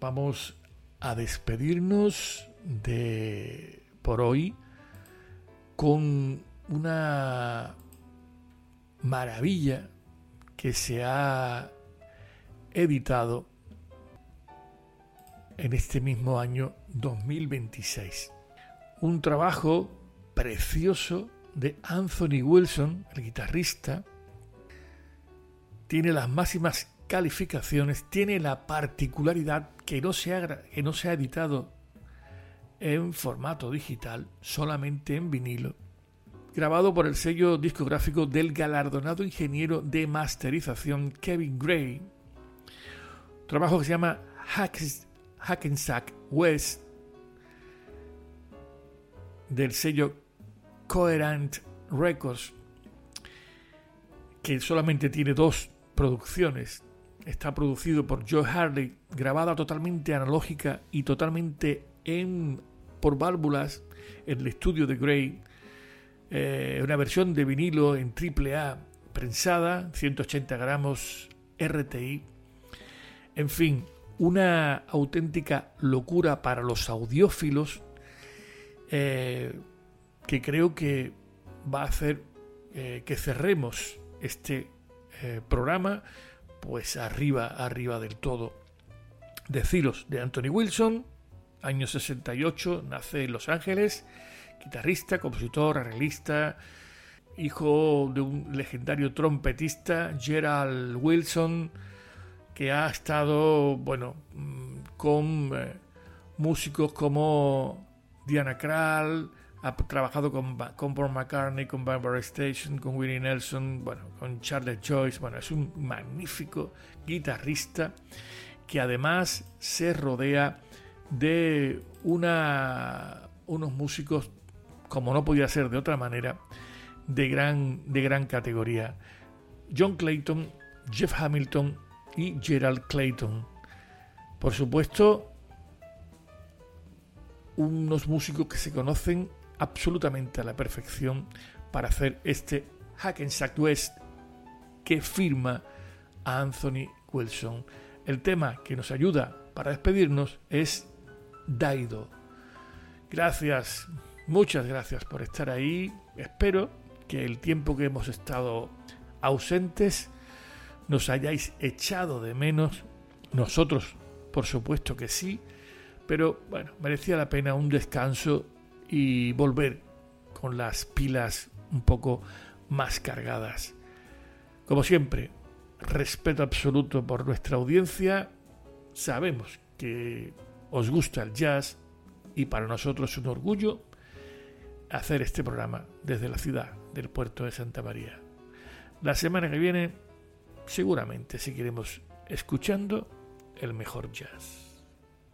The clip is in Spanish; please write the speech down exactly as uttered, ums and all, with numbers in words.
vamos a despedirnos de por hoy con una maravilla que se ha editado en este mismo año dos mil veintiséis. Un trabajo precioso de Anthony Wilson, el guitarrista. Tiene las máximas calificaciones, tiene la particularidad que no se ha, que no se ha editado en formato digital, solamente en vinilo. Grabado por el sello discográfico del galardonado ingeniero de masterización Kevin Gray. Trabajo que se llama Hackensack West, del sello Coherent Records, que solamente tiene dos producciones. Está producido por Joe Harley, grabada totalmente analógica y totalmente en, por válvulas en el estudio de Gray. Eh, una versión de vinilo en triple A prensada, ciento ochenta gramos R T I. En fin, una auténtica locura para los audiófilos, eh, que creo que va a hacer eh, que cerremos este eh, programa pues arriba, arriba del todo. Deciros de Anthony Wilson, año sesenta y ocho, nace en Los Ángeles, guitarrista, compositor, arreglista, hijo de un legendario trompetista, Gerald Wilson, que ha estado, bueno, con eh, músicos como Diana Krall, ha trabajado con, con Paul McCartney, con Barbara Station, con Willie Nelson, bueno, con Charles Joyce. Bueno, es un magnífico guitarrista que además se rodea de una, unos músicos, como no podía ser de otra manera, de gran, de gran categoría. John Clayton, Jeff Hamilton y Gerald Clayton. Por supuesto, unos músicos que se conocen absolutamente a la perfección para hacer este Hackensack West que firma a Anthony Wilson. El tema que nos ayuda para despedirnos es Dido. Gracias, muchas gracias por estar ahí. Espero que el tiempo que hemos estado ausentes nos hayáis echado de menos. Nosotros, por supuesto que sí, pero bueno, merecía la pena un descanso y volver con las pilas un poco más cargadas. Como siempre, respeto absoluto por nuestra audiencia. Sabemos que os gusta el jazz y para nosotros es un orgullo hacer este programa desde la ciudad del puerto de Santa María. La semana que viene seguramente seguiremos escuchando el mejor jazz.